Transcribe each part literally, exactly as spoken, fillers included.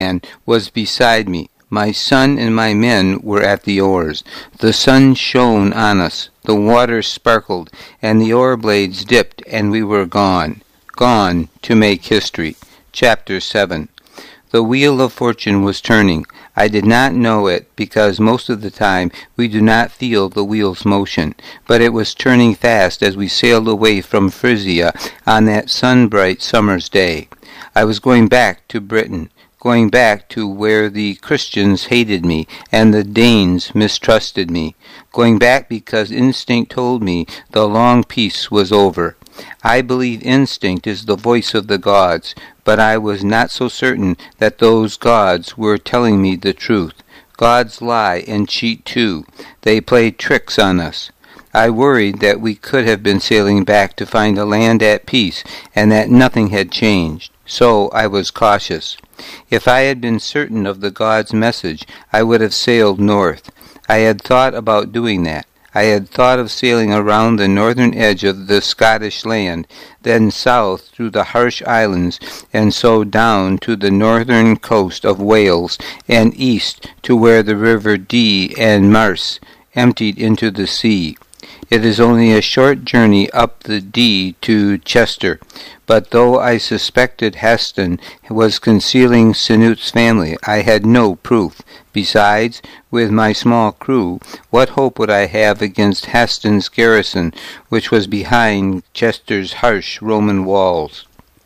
man was beside me. My son and my men were at the oars. The sun shone on us, the water sparkled, and the oar blades dipped, and we were gone. Gone to make history. Chapter seven. The wheel of fortune was turning. I did not know it, because most of the time we do not feel the wheel's motion, but it was turning fast as we sailed away from Frisia on that sun-bright summer's day. I was going back to Britain, going back to where the Christians hated me and the Danes mistrusted me, going back because instinct told me the long peace was over. I believe instinct is the voice of the gods, but I was not so certain that those gods were telling me the truth. Gods lie and cheat too. They play tricks on us. I worried that we could have been sailing back to find a land at peace, and that nothing had changed. So I was cautious. If I had been certain of the gods' message, I would have sailed north. I had thought about doing that. I had thought of sailing around the northern edge of the Scottish land, then south through the harsh islands, and so down to the northern coast of Wales, and east to where the river Dee and Mars emptied into the sea. It is only a short journey up the Dee to Chester, but though I suspected Haston was concealing Sanute's family, I had no proof. Besides, with my small crew, what hope would I have against Haston's garrison, which was behind Chester's harsh Roman walls?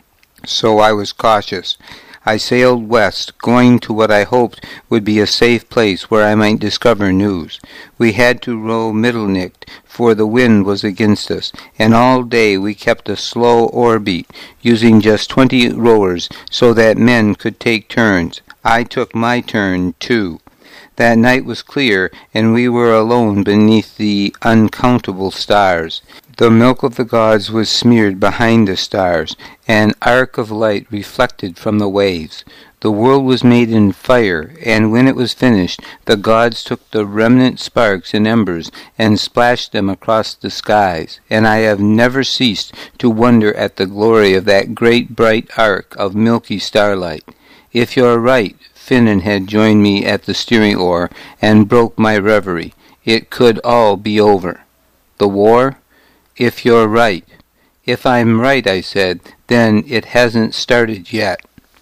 So I was cautious. I sailed west, going to what I hoped would be a safe place where I might discover news. We had to row middle-nicked, for the wind was against us, and all day we kept a slow oar beat, using just twenty rowers so that men could take turns. I took my turn, too. That night was clear, and we were alone beneath the uncountable stars. The milk of the gods was smeared behind the stars, an arc of light reflected from the waves. The world was made in fire, and when it was finished, the gods took the remnant sparks and embers and splashed them across the skies, and I have never ceased to wonder at the glory of that great bright arc of milky starlight. If you're right, Finan had joined me at the steering oar and broke my reverie. It could all be over. The war? If you're right. If I'm right, I said, then it hasn't started yet.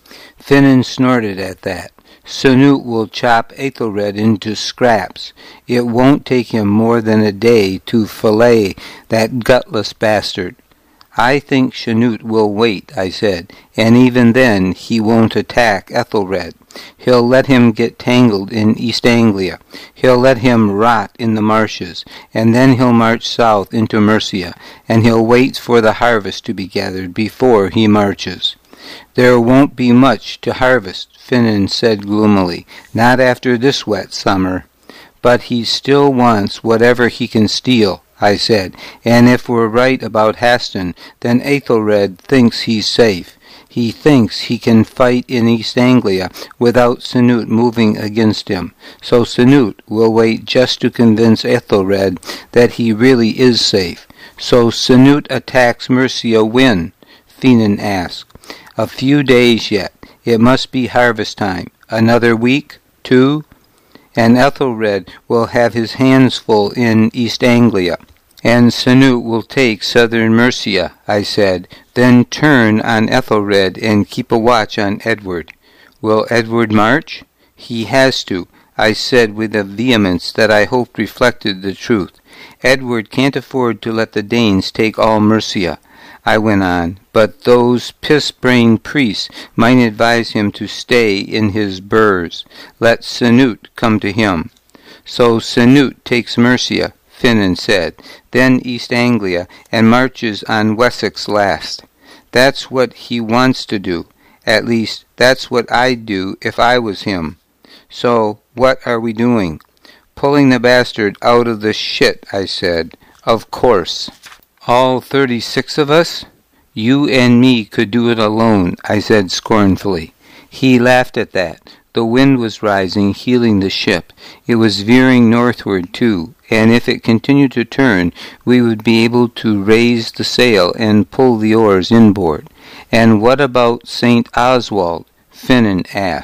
Finan snorted at that. Canute will chop Aethelred into scraps. It won't take him more than a day to fillet that gutless bastard. I think Canute will wait, I said, and even then he won't attack Ethelred. He'll let him get tangled in East Anglia. He'll let him rot in the marshes, and then he'll march south into Mercia, and he'll wait for the harvest to be gathered before he marches. There won't be much to harvest, Finan said gloomily, not after this wet summer. But he still wants whatever he can steal, I said, and if we're right about Haston, then Aethelred thinks he's safe. He thinks he can fight in East Anglia without Canute moving against him. So Canute will wait just to convince Ethelred that he really is safe. So Canute attacks Mercia when? Finan asked. A few days yet. It must be harvest time. Another week? Two? And Ethelred will have his hands full in East Anglia. And Canute will take southern Mercia, I said, then turn on Ethelred and keep a watch on Edward. Will Edward march? He has to, I said with a vehemence that I hoped reflected the truth. Edward can't afford to let the Danes take all Mercia, I went on, but those piss-brained priests might advise him to stay in his burrs. Let Canute come to him. So Canute takes Mercia, Finan said, then East Anglia, and marches on Wessex last. That's what he wants to do. At least, that's what I'd do if I was him. So, what are we doing? Pulling the bastard out of the shit, I said. Of course. All thirty-six of us? You and me could do it alone, I said scornfully. He laughed at that. The wind was rising, heeling the ship. It was veering northward, too, and if it continued to turn, we would be able to raise the sail and pull the oars inboard. And what about Saint Oswald? Finan asked.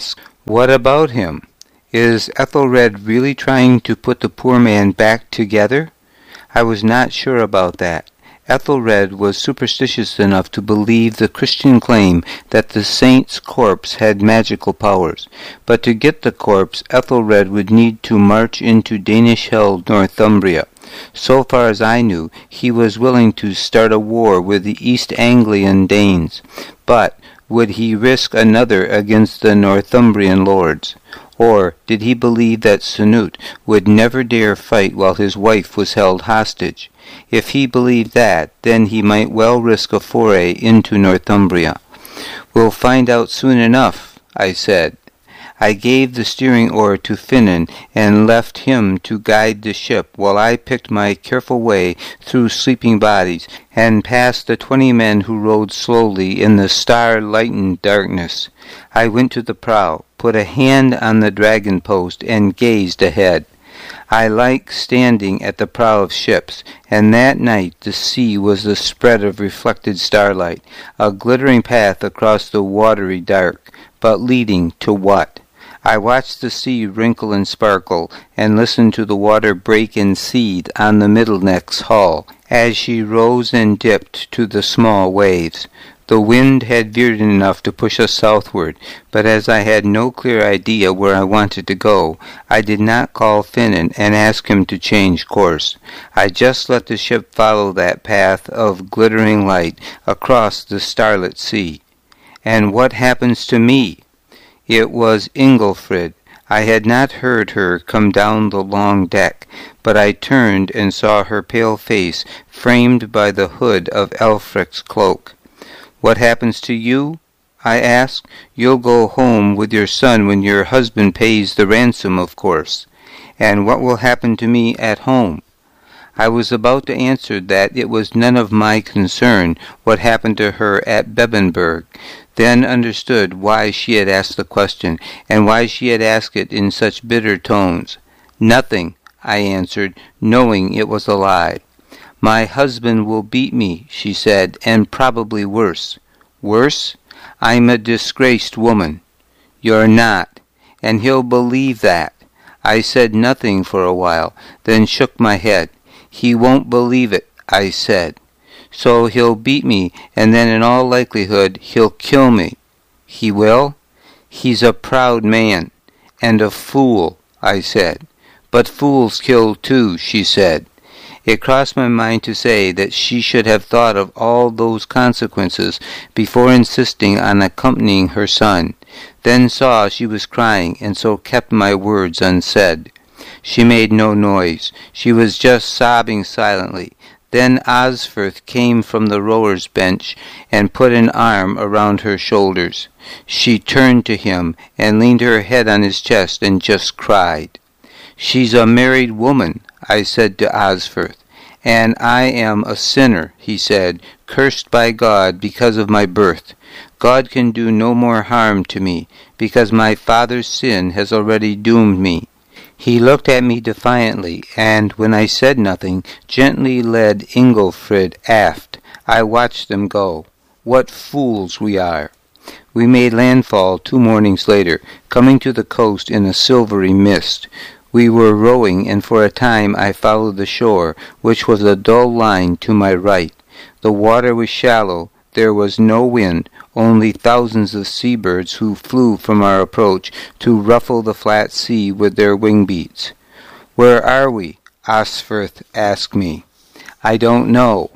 What about him? Is Ethelred really trying to put the poor man back together? I was not sure about that. Ethelred was superstitious enough to believe the Christian claim that the saint's corpse had magical powers. But to get the corpse, Ethelred would need to march into Danish-held Northumbria. So far as I knew, he was willing to start a war with the East Anglian Danes. But would he risk another against the Northumbrian lords? Or did he believe that Canute would never dare fight while his wife was held hostage? If he believed that, then he might well risk a foray into Northumbria. We'll find out soon enough, I said. I gave the steering oar to Finan and left him to guide the ship while I picked my careful way through sleeping bodies and past the twenty men who rowed slowly in the star-lightened darkness. I went to the prow, put a hand on the dragon post, and gazed ahead. I like standing at the prow of ships, and that night the sea was the spread of reflected starlight, a glittering path across the watery dark, but leading to what? I watched the sea wrinkle and sparkle, and listened to the water break and seethe on the Middleneck's hull, as she rose and dipped to the small waves. The wind had veered enough to push us southward, but as I had no clear idea where I wanted to go, I did not call Finan and ask him to change course. I just let the ship follow that path of glittering light across the starlit sea. And what happens to me? It was Ingelfrid. I had not heard her come down the long deck, but I turned and saw her pale face framed by the hood of Ælfric's cloak. "What happens to you?" I asked. "You'll go home with your son when your husband pays the ransom, of course. And what will happen to me at home?" I was about to answer that it was none of my concern what happened to her at Bebbanburg, then understood why she had asked the question, and why she had asked it in such bitter tones. "Nothing," I answered, knowing it was a lie. "My husband will beat me," she said, "and probably worse." "Worse? I'm a disgraced woman." "You're not, and he'll believe that." I said nothing for a while, then shook my head. "He won't believe it," I said. "So he'll beat me, and then in all likelihood he'll kill me." "He will?" "He's a proud man." "And a fool," I said. "But fools kill too," she said. It crossed my mind to say that she should have thought of all those consequences before insisting on accompanying her son, then saw she was crying, and so kept my words unsaid. She made no noise. She was just sobbing silently. Then Osferth came from the rower's bench and put an arm around her shoulders. She turned to him and leaned her head on his chest and just cried. "She's a married woman," I said to Osferth. "And I am a sinner," he said, "cursed by God because of my birth. God can do no more harm to me, because my father's sin has already doomed me." He looked at me defiantly, and, when I said nothing, gently led Ingelfrid aft. I watched them go. What fools we are! We made landfall two mornings later, coming to the coast in a silvery mist. We were rowing, and for a time I followed the shore, which was a dull line to my right. The water was shallow. There was no wind, only thousands of seabirds who flew from our approach to ruffle the flat sea with their wing beats. "Where are we?" Osferth asked me. "I don't know."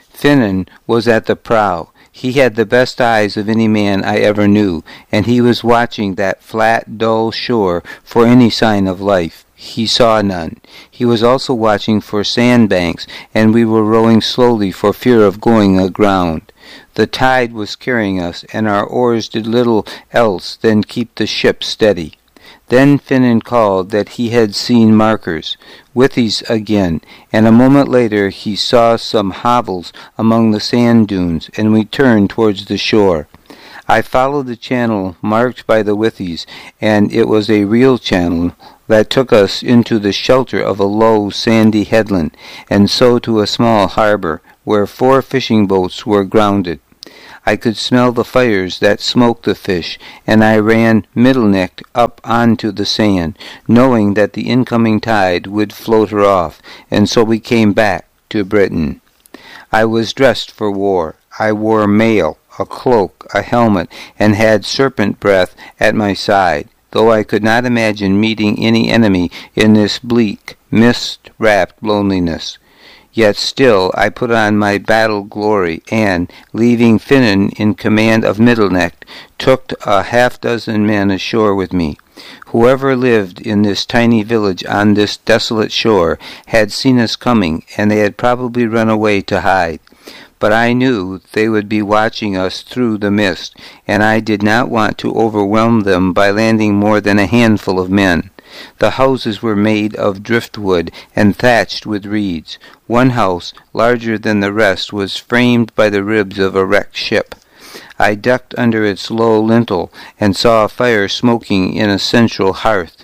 Finan was at the prow. He had the best eyes of any man I ever knew, and he was watching that flat, dull shore for any sign of life. He saw none. He was also watching for sandbanks, and we were rowing slowly for fear of going aground. The tide was carrying us, and our oars did little else than keep the ship steady. Then Finan called that he had seen markers, withies again, and a moment later he saw some hovels among the sand dunes, and we turned towards the shore. I followed the channel marked by the withies, and it was a real channel that took us into the shelter of a low, sandy headland, and so to a small harbor, where four fishing boats were grounded. I could smell the fires that smoked the fish, and I ran middle-necked up onto the sand, knowing that the incoming tide would float her off, and so we came back to Britain. I was dressed for war. I wore mail, a cloak, a helmet, and had serpent breath at my side, though I could not imagine meeting any enemy in this bleak, mist-wrapped loneliness. Yet still I put on my battle glory, and, leaving Finan in command of Middleneck, took a half-dozen men ashore with me. Whoever lived in this tiny village on this desolate shore had seen us coming, and they had probably run away to hide. But I knew they would be watching us through the mist, and I did not want to overwhelm them by landing more than a handful of men. The houses were made of driftwood and thatched with reeds. One house, larger than the rest, was framed by the ribs of a wrecked ship. I ducked under its low lintel and saw a fire smoking in a central hearth.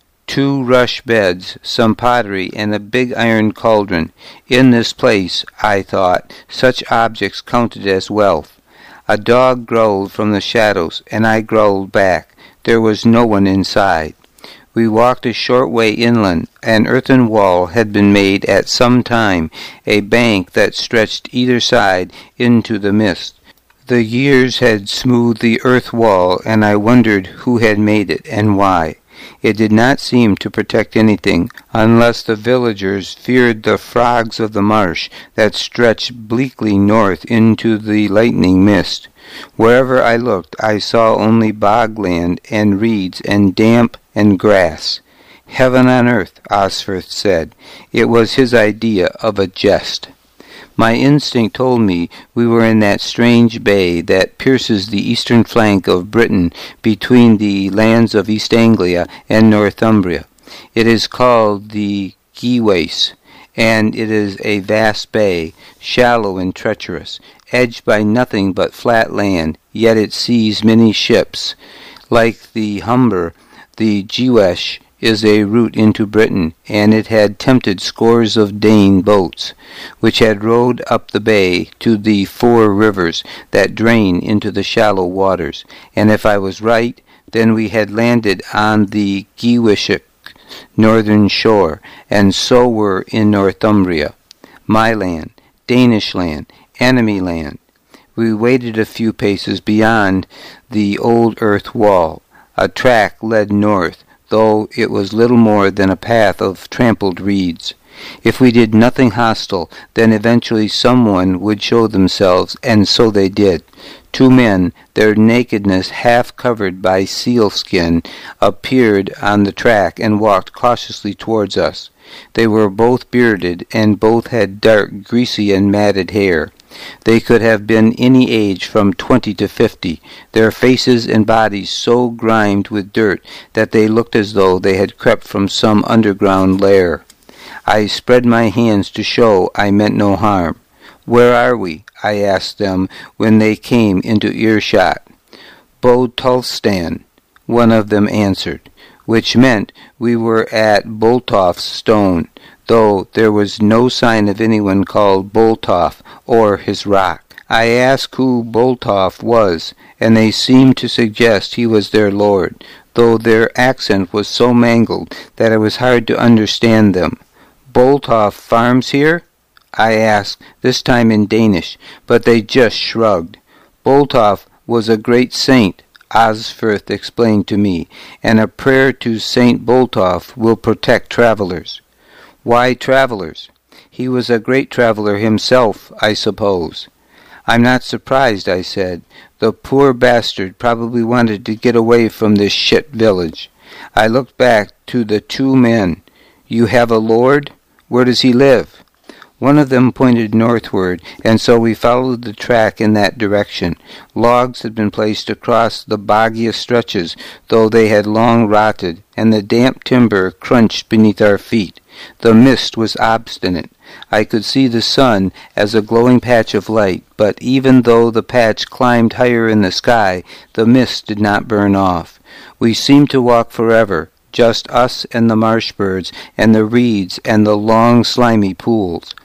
Two rush beds, some pottery, and a big iron cauldron. In this place, I thought, such objects counted as wealth. A dog growled from the shadows, and I growled back. There was no one inside. We walked a short way inland. An earthen wall had been made at some time, a bank that stretched either side into the mist. The years had smoothed the earth wall, and I wondered who had made it and why. It did not seem to protect anything, unless the villagers feared the frogs of the marsh that stretched bleakly north into the lightning mist. Wherever I looked, I saw only bogland and reeds and damp and grass. Heaven on earth, Osferth said. It was his idea of a jest. My instinct told me we were in that strange bay that pierces the eastern flank of Britain between the lands of East Anglia and Northumbria. It is called the Gewace, and it is a vast bay, shallow and treacherous, edged by nothing but flat land, yet it sees many ships. Like the Humber, the Gewash is a route into Britain, and it had tempted scores of Dane boats, which had rowed up the bay to the four rivers that drain into the shallow waters, and if I was right, then we had landed on the Gewishik northern shore, and so were in Northumbria, my land, Danish land, enemy land. We waited a few paces beyond the old earth wall. A track led north, though it was little more than a path of trampled reeds. If we did nothing hostile, then eventually someone would show themselves, and so they did. Two men, their nakedness half covered by sealskin, appeared on the track and walked cautiously towards us. They were both bearded, and both had dark, greasy, and matted hair. They could have been any age from twenty to fifty, their faces and bodies so grimed with dirt that they looked as though they had crept from some underground lair. I spread my hands to show I meant no harm. "Where are we?" I asked them when they came into earshot. "Bod Tulstan," one of them answered, which meant we were at Boltoff's stone, though there was no sign of anyone called Boltoff or his rock. I asked who Boltoff was, and they seemed to suggest he was their lord, though their accent was so mangled that it was hard to understand them. "Boltoff farms here?" I asked, this time in Danish, but they just shrugged. Boltoff was a great saint, Osferth explained to me, and a prayer to Saint Boltoff will protect travelers. Why travelers? He was a great traveler himself, I suppose. I'm not surprised, I said. The poor bastard probably wanted to get away from this shit village. I looked back to the two men. You have a lord? Where does he live? One of them pointed northward, and so we followed the track in that direction. Logs had been placed across the boggiest stretches, though they had long rotted, and the damp timber crunched beneath our feet. The mist was obstinate. I could see the sun as a glowing patch of light, but even though the patch climbed higher in the sky, the mist did not burn off. We seemed to walk forever, just us and the marsh birds and the reeds and the long slimy pools.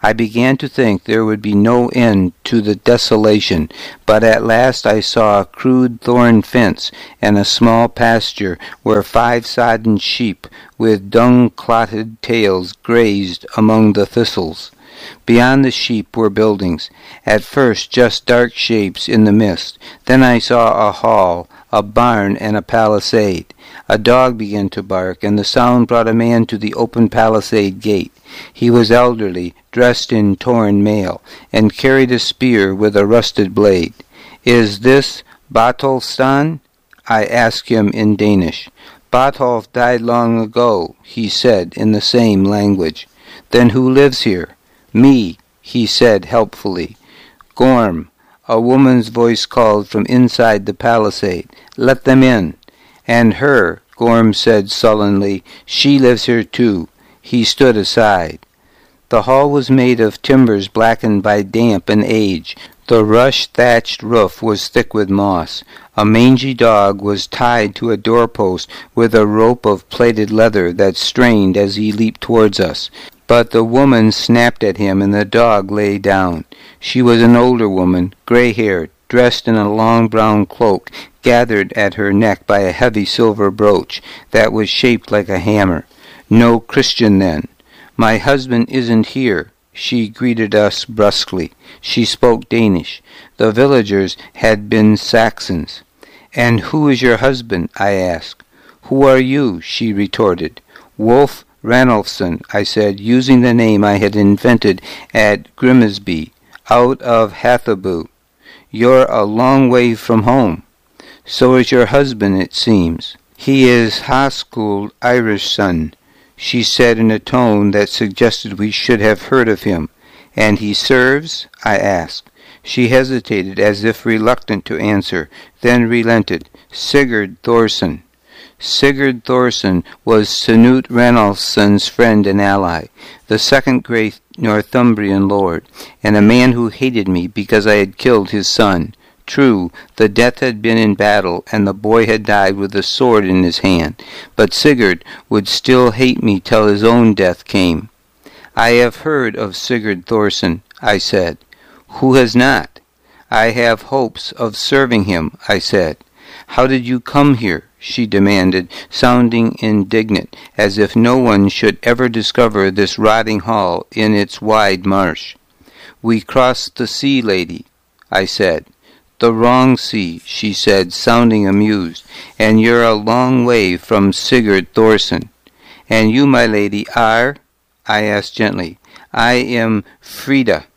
I began to think there would be no end to the desolation, but at last I saw a crude thorn fence and a small pasture where five sodden sheep with dung-clotted tails grazed among the thistles. Beyond the sheep were buildings, at first just dark shapes in the mist. Then I saw a hall, a barn, and a palisade. A dog began to bark, and the sound brought a man to the open palisade gate. He was elderly, dressed in torn mail, and carried a spear with a rusted blade. "Is this Batolstan?" I asked him in Danish. "Batolf died long ago," he said in the same language. "Then who lives here?" "Me," he said helpfully. "Gorm," a woman's voice called from inside the palisade. "Let them in." "And her," Gorm said sullenly. "She lives here too." He stood aside. The hall was made of timbers blackened by damp and age. The rush-thatched roof was thick with moss. A mangy dog was tied to a doorpost with a rope of plaited leather that strained as he leaped towards us. But the woman snapped at him, and the dog lay down. She was an older woman, gray-haired, dressed in a long brown cloak, gathered at her neck by a heavy silver brooch that was shaped like a hammer. No Christian, then. "My husband isn't here," she greeted us brusquely. She spoke Danish. The villagers had been Saxons. "And who is your husband?" I asked. "Who are you?" she retorted. "Wolf Ranulfson," I said, using the name I had invented at Grimsby, out of Hathabu. "You're a long way from home." "So is your husband, it seems." "He is Haskell Irishson," she said in a tone that suggested we should have heard of him. "And he serves?" I asked. She hesitated as if reluctant to answer, then relented. "Sigurd Thorson." Sigurd Thorson was Canute Ranulfson's friend and ally, the second great Northumbrian lord, and a man who hated me because I had killed his son. True, the death had been in battle, and the boy had died with a sword in his hand, but Sigurd would still hate me till his own death came. "I have heard of Sigurd Thorson," I said. "Who has not?" "I have hopes of serving him," I said. "How did you come here?" she demanded, sounding indignant, as if no one should ever discover this rotting hall in its wide marsh. "We crossed the sea, lady," I said. "The wrong sea," she said, sounding amused, "and you're a long way from Sigurd Thorson." "And you, my lady, are?" I asked gently. "I am Frida."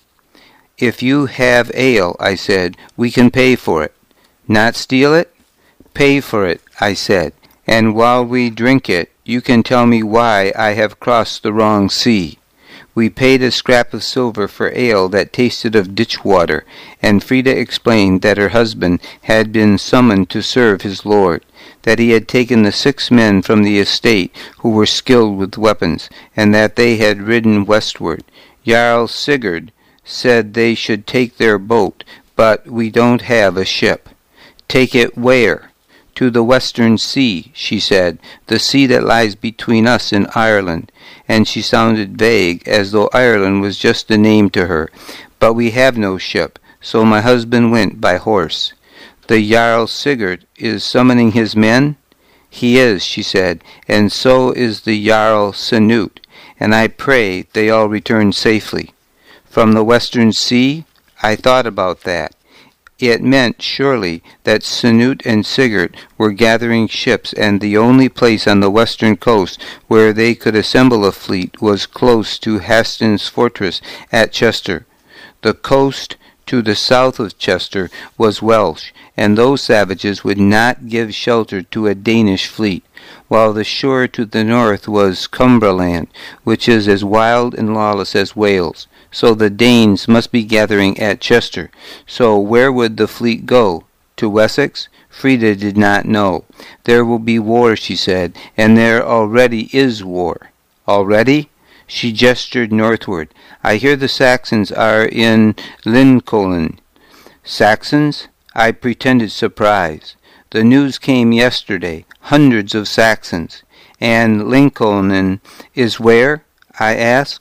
"If you have ale," I said, "we can pay for it." "Not steal it?" "Pay for it," I said, "and while we drink it, you can tell me why I have crossed the wrong sea." We paid a scrap of silver for ale that tasted of ditch water, and Frida explained that her husband had been summoned to serve his lord, that he had taken the six men from the estate who were skilled with weapons, and that they had ridden westward. Jarl Sigurd said they should take their boat, but we don't have a ship. "Take it where?" "To the western sea," she said, "the sea that lies between us and Ireland." And she sounded vague, as though Ireland was just a name to her. "But we have no ship, so my husband went by horse." "The Jarl Sigurd is summoning his men?" "He is," she said, "and so is the Jarl Canute, and I pray they all return safely." "From the western sea?" I thought about that. It meant, surely, that Canute and Sigurd were gathering ships, and the only place on the western coast where they could assemble a fleet was close to Haston's fortress at Chester. The coast to the south of Chester was Welsh, and those savages would not give shelter to a Danish fleet, while the shore to the north was Cumberland, which is as wild and lawless as Wales. So the Danes must be gathering at Chester. So where would the fleet go? To Wessex? Frida did not know. "There will be war," she said, "and there already is war." "Already?" She gestured northward. "I hear the Saxons are in Lincoln." "Saxons?" I pretended surprise. "The news came yesterday. Hundreds of Saxons." "And Lincoln is where?" I asked.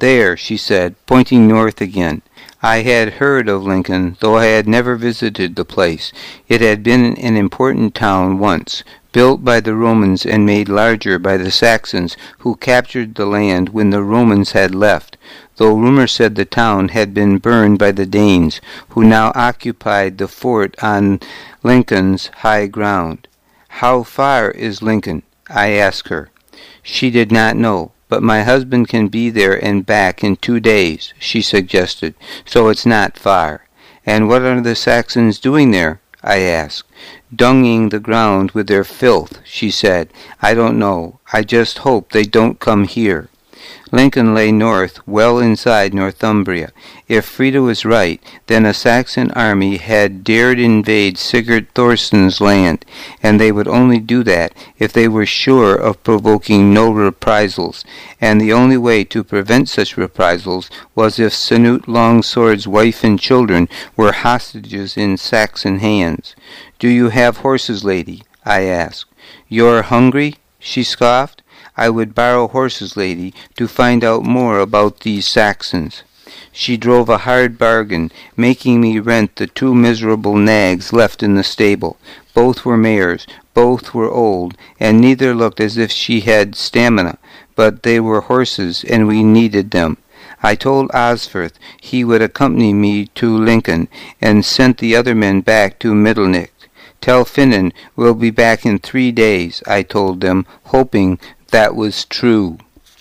There, she said, pointing north again. I had heard of Lincoln, though I had never visited the place. It had been an important town once, built by the Romans and made larger by the Saxons, who captured the land when the Romans had left, though rumor said the town had been burned by the Danes, who now occupied the fort on Lincoln's high ground. How far is Lincoln? I asked her. She did not know. But my husband can be there and back in two days, she suggested, so it's not far. And what are the Saxons doing there? I asked. Dunging the ground with their filth, she said. I don't know. I just hope they don't come here. Lincoln lay north, well inside Northumbria. If Frida was right, then a Saxon army had dared invade Sigurd Thorsson's land, and they would only do that if they were sure of provoking no reprisals, and the only way to prevent such reprisals was if Canute Longsword's wife and children were hostages in Saxon hands. Do you have horses, lady? I asked. You're hungry? She scoffed. I would borrow horses, lady, to find out more about these Saxons. She drove a hard bargain, making me rent the two miserable nags left in the stable. Both were mares, both were old, and neither looked as if she had stamina, but they were horses, and we needed them. I told Osferth he would accompany me to Lincoln, and sent the other men back to Middlenick. Tell Finan we'll be back in three days, I told them, hoping that was true.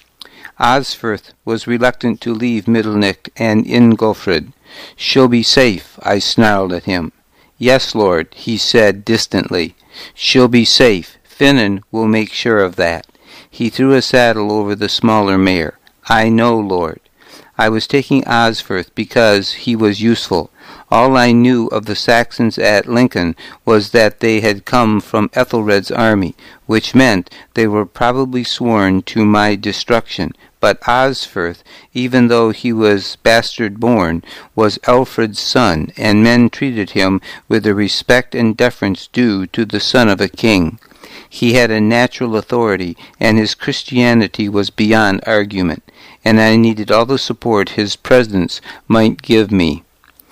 Osferth was reluctant to leave Middlenick and Ingolfrid. She'll be safe, I snarled at him. Yes, Lord, he said distantly. She'll be safe. Finan will make sure of that. He threw a saddle over the smaller mare. I know, Lord. I was taking Osferth because he was useful. All I knew of the Saxons at Lincoln was that they had come from Ethelred's army, which meant they were probably sworn to my destruction. But Osferth, even though he was bastard-born, was Alfred's son, and men treated him with the respect and deference due to the son of a king. He had a natural authority, and his Christianity was beyond argument, and I needed all the support his presence might give me.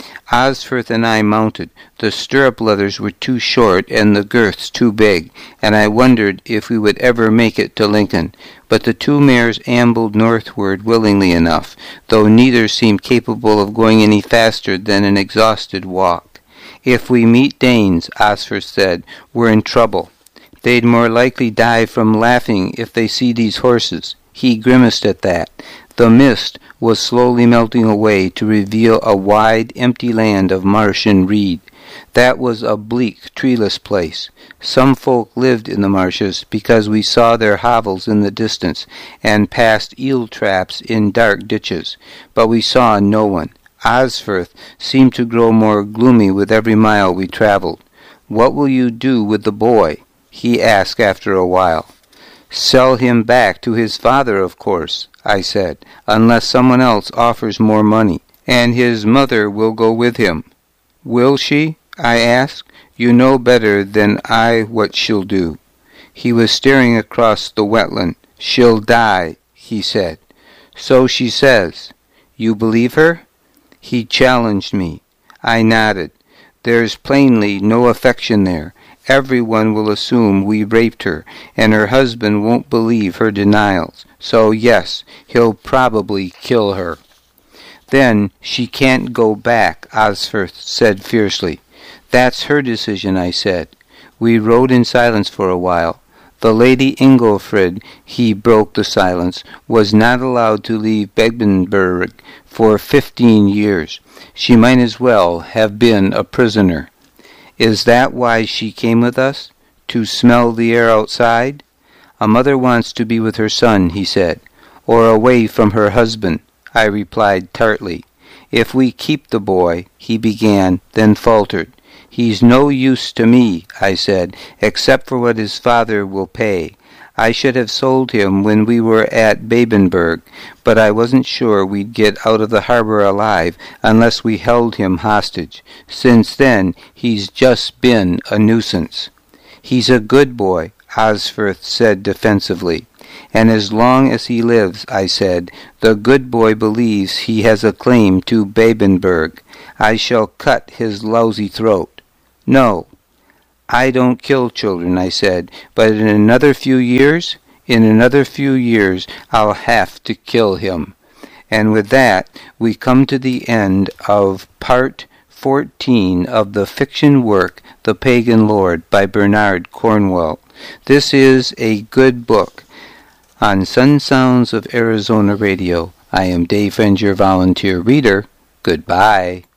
Osferth and I mounted. The stirrup leathers were too short and the girths too big, and I wondered if we would ever make it to Lincoln. But the two mares ambled northward willingly enough, though neither seemed capable of going any faster than an exhausted walk. If we meet Danes, Osferth said, we're in trouble. They'd more likely die from laughing if they see these horses. He grimaced at that. The mist was slowly melting away to reveal a wide, empty land of marsh and reed. That was a bleak, treeless place. Some folk lived in the marshes because we saw their hovels in the distance and passed eel traps in dark ditches, but we saw no one. Osferth seemed to grow more gloomy with every mile we traveled. What will you do with the boy? He asked after a while. Sell him back to his father, of course, I said, unless someone else offers more money, and his mother will go with him. Will she? I asked. You know better than I what she'll do. He was staring across the wetland. She'll die, he said. So she says. You believe her? He challenged me. I nodded. There's plainly no affection there. Everyone will assume we raped her, and her husband won't believe her denials. So, yes, he'll probably kill her. Then she can't go back, Osferth said fiercely. That's her decision, I said. We rode in silence for a while. The Lady Ingolfrid, he broke the silence, was not allowed to leave Begbenberg for fifteen years. She might as well have been a prisoner. Is that why she came with us? To smell the air outside? A mother wants to be with her son, he said, or away from her husband, I replied tartly. If we keep the boy, he began, then faltered. He's no use to me, I said, except for what his father will pay. I should have sold him when we were at Babenberg, but I wasn't sure we'd get out of the harbor alive unless we held him hostage. Since then, he's just been a nuisance. He's a good boy, Osferth said defensively. And as long as he lives, I said, the good boy believes he has a claim to Babenberg. I shall cut his lousy throat. No, I don't kill children, I said, but in another few years, in another few years, I'll have to kill him. And with that, we come to the end of part fourteen of the fiction work, The Pagan Lord, by Bernard Cornwell. This is a good book. On Sun Sounds of Arizona Radio, I am Dave Fenn, your volunteer reader. Goodbye.